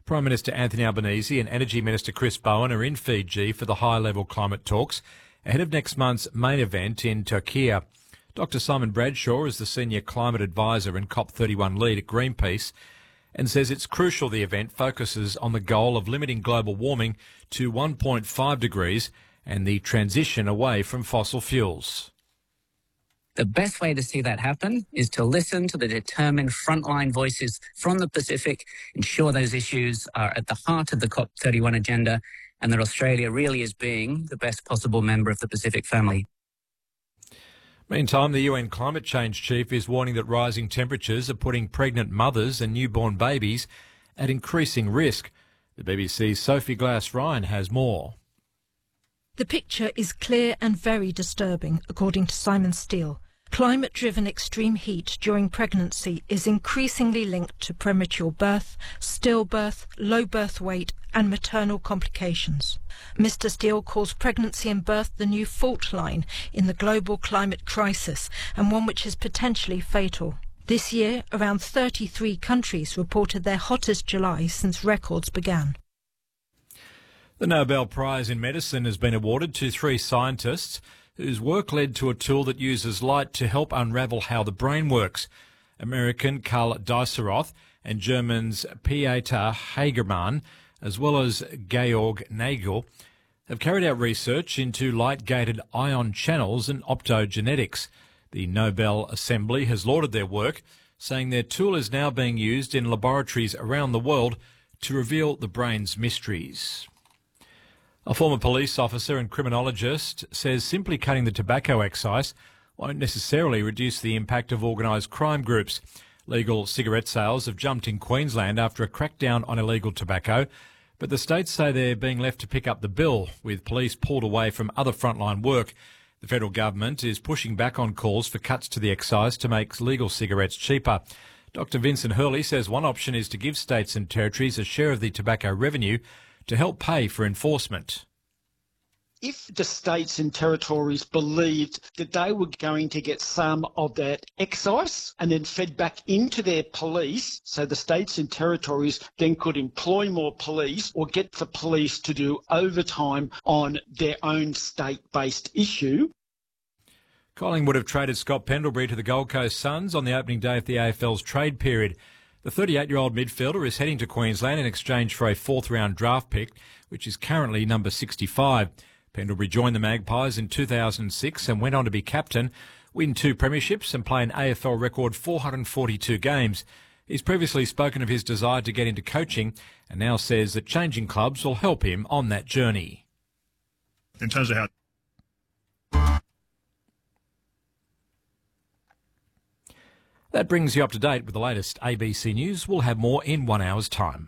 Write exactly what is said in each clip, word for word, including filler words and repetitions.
Prime Minister Anthony Albanese and Energy Minister Chris Bowen are in Fiji for the high-level climate talks ahead of next month's main event in Turkey. Doctor Simon Bradshaw is the Senior Climate Advisor and COP thirty-one lead at Greenpeace and says it's crucial the event focuses on the goal of limiting global warming to one point five degrees and the transition away from fossil fuels. The best way to see that happen is to listen to the determined frontline voices from the Pacific, ensure those issues are at the heart of the COP thirty-one agenda, and that Australia really is being the best possible member of the Pacific family. Meantime, the U N Climate Change Chief is warning that rising temperatures are putting pregnant mothers and newborn babies at increasing risk. The B B C's Sophie Glass-Ryan has more. The picture is clear and very disturbing, according to Simon Steele. Climate-driven extreme heat during pregnancy is increasingly linked to premature birth, stillbirth, low birth weight and maternal complications. Mister Steele calls pregnancy and birth the new fault line in the global climate crisis and one which is potentially fatal. This year, around thirty-three countries reported their hottest July since records began. The Nobel Prize in Medicine has been awarded to three scientists whose work led to a tool that uses light to help unravel how the brain works. American Karl Dieseroth and Germans Pieter Hagerman, as well as Georg Nagel, have carried out research into light-gated ion channels and optogenetics. The Nobel Assembly has lauded their work, saying their tool is now being used in laboratories around the world to reveal the brain's mysteries. A former police officer and criminologist says simply cutting the tobacco excise won't necessarily reduce the impact of organised crime groups. Legal cigarette sales have jumped in Queensland after a crackdown on illegal tobacco, but the states say they're being left to pick up the bill, with police pulled away from other frontline work. The federal government is pushing back on calls for cuts to the excise to make legal cigarettes cheaper. Doctor Vincent Hurley says one option is to give states and territories a share of the tobacco revenue to help pay for enforcement. If the states and territories believed that they were going to get some of that excise and then fed back into their police, so the states and territories then could employ more police or get the police to do overtime on their own state-based issue. Collingwood have traded Scott Pendlebury to the Gold Coast Suns on the opening day of the A F L's trade period. The thirty-eight-year-old midfielder is heading to Queensland in exchange for a fourth-round draft pick, which is currently number sixty-five. Pendlebury joined the Magpies in two thousand six and went on to be captain, win two premierships and play an A F L record four hundred forty-two games. He's previously spoken of his desire to get into coaching and now says that changing clubs will help him on that journey. In terms of how... That brings you up to date with the latest A B C News. We'll have more in one hour's time.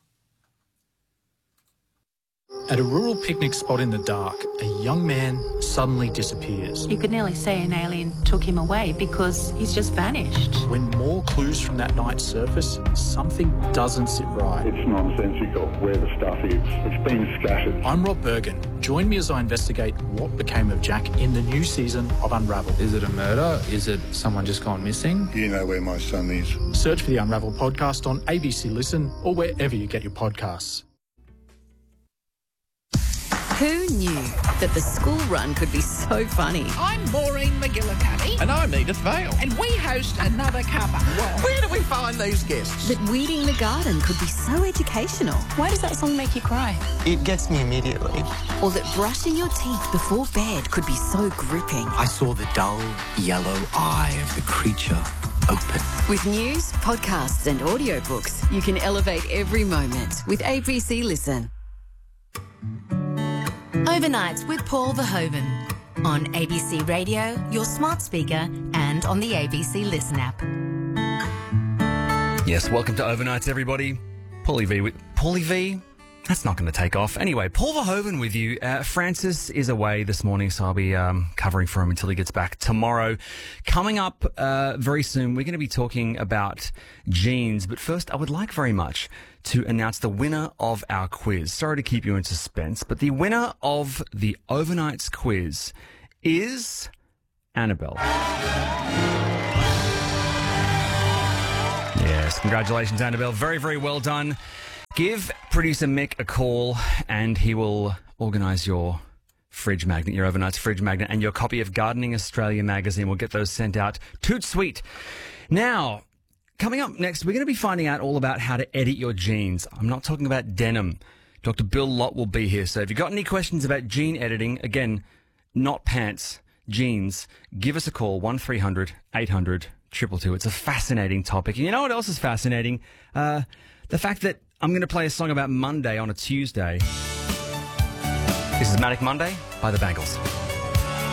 At a rural picnic spot in the dark, a young man suddenly disappears. You could nearly say an alien took him away because he's just vanished. When more clues from that night surface, something doesn't sit right. It's nonsensical where the stuff is. It's been scattered. I'm Rob Bergen. Join me as I investigate what became of Jack in the new season of Unravel. Is it a murder? Is it someone just gone missing? You know where my son is. Search for the Unravel podcast on A B C Listen or wherever you get your podcasts. Who knew that the school run could be so funny? I'm Maureen McGillicuddy. And I'm Edith Vale. And we host Another Cuppa. Well, where do we find these guests? That weeding the garden could be so educational. Why does that song make you cry? It gets me immediately. Or that brushing your teeth before bed could be so gripping. I saw the dull, yellow eye of the creature open. With news, podcasts and audiobooks, you can elevate every moment with A B C Listen. Overnights with Paul Verhoeven on A B C Radio, your smart speaker, and on the A B C Listen app. Yes, welcome to Overnights, everybody. Paulie V with Paulie V. That's not going to take off. Anyway, Paul Verhoeven with you. Uh, Francis is away this morning, so I'll be um, covering for him until he gets back tomorrow. Coming up uh, very soon, we're going to be talking about genes. But first, I would like very much to announce the winner of our quiz. Sorry to keep you in suspense, but the winner of the Overnights quiz is Annabelle. Yes, congratulations, Annabelle. Very, very well done. Give producer Mick a call and he will organise your fridge magnet, your overnight fridge magnet, and your copy of Gardening Australia magazine. We'll get those sent out. Toot sweet. Now, coming up next, we're going to be finding out all about how to edit your jeans. I'm not talking about denim. Doctor Bill Lott will be here. So if you've got any questions about gene editing, again, not pants, jeans, give us a call, one three hundred eight hundred two two two. It's a fascinating topic. And you know what else is fascinating? Uh, the fact that I'm going to play a song about Monday on a Tuesday. This is Manic Monday by the Bangles.